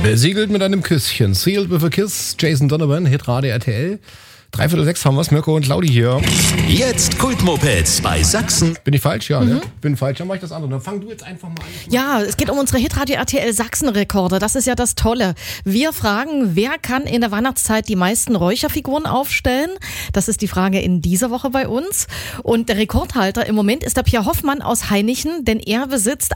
Besiegelt mit einem Küsschen. Sealed with a Kiss. Jason Donovan, Hitradio RTL. 5:45 haben wir's. Mirko und Claudi hier. Jetzt Kultmopeds bei Sachsen. Bin ich falsch? Ja, ne? Bin falsch. Dann mach ich das andere. Dann fang du jetzt einfach mal an. Ja, es geht um unsere Hitradio RTL Sachsen-Rekorde. Das ist ja das Tolle. Wir fragen, wer kann in der Weihnachtszeit die meisten Räucherfiguren aufstellen? Das ist die Frage in dieser Woche bei uns. Und der Rekordhalter im Moment ist der Pierre Hoffmann aus Hainichen, denn er besitzt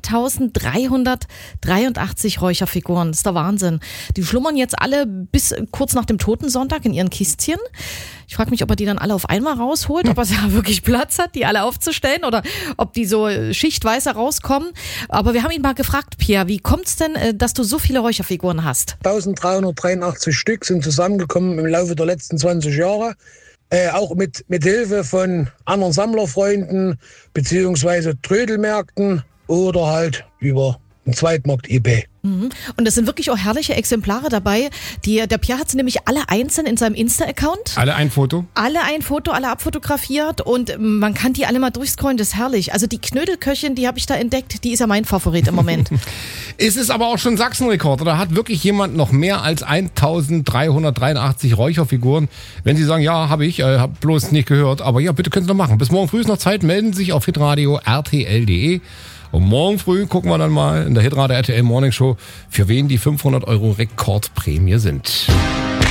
1383 Räucherfiguren. Das ist der Wahnsinn. Die schlummern jetzt alle bis kurz nach dem Totensonntag in ihren Kistchen. Ich frage mich, ob er die dann alle auf einmal rausholt, ob er ja wirklich Platz hat, die alle aufzustellen oder ob die so schichtweise rauskommen. Aber wir haben ihn mal gefragt, Pierre, wie kommt's denn, dass du so viele Räucherfiguren hast? 1383 Stück sind zusammengekommen im Laufe der letzten 20 Jahre. Auch mit Hilfe von anderen Sammlerfreunden beziehungsweise Trödelmärkten oder halt über den Zweitmarkt eBay. Und es sind wirklich auch herrliche Exemplare dabei. Der Pierre hat sie nämlich alle einzeln in seinem Insta-Account. Alle ein Foto? Alle ein Foto, alle abfotografiert und man kann die alle mal durchscrollen, das ist herrlich. Also die Knödelköchin, die habe ich da entdeckt, die ist ja mein Favorit im Moment. Es ist aber auch schon Sachsenrekord. Oder hat wirklich jemand noch mehr als 1383 Räucherfiguren? Wenn Sie sagen, ja, habe ich, habe bloß nicht gehört. Aber ja, bitte können Sie noch machen. Bis morgen früh ist noch Zeit. Melden Sie sich auf hitradio rtl.de. Und morgen früh gucken wir dann mal in der Hitradio RTL Morning Show, für wen die 500 € Rekordprämie sind.